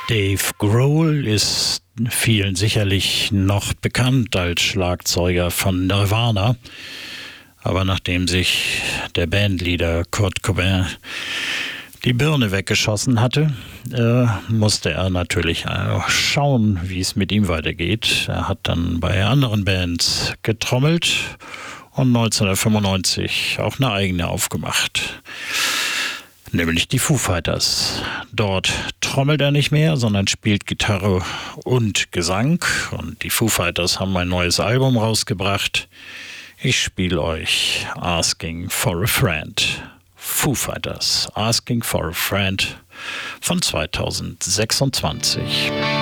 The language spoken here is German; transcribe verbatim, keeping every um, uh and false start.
Dave Grohl ist vielen sicherlich noch bekannt als Schlagzeuger von Nirvana. Aber nachdem sich der Bandleader Kurt Cobain die Birne weggeschossen hatte, äh, musste er natürlich auch schauen, wie es mit ihm weitergeht. Er hat dann bei anderen Bands getrommelt und neunzehnhundertfünfundneunzig auch eine eigene aufgemacht, nämlich die Foo Fighters. Dort trommelt er nicht mehr, sondern spielt Gitarre und Gesang. Und die Foo Fighters haben ein neues Album rausgebracht. Ich spiele euch Asking for a Friend. Foo Fighters, Asking for a Friend von zweitausendsechsundzwanzig.